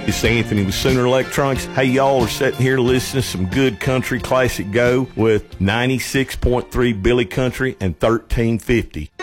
It's Anthony with Sooner Electronics. Hey, y'all are sitting here listening to some good country classic go with 96.3 Billy Country and 1350.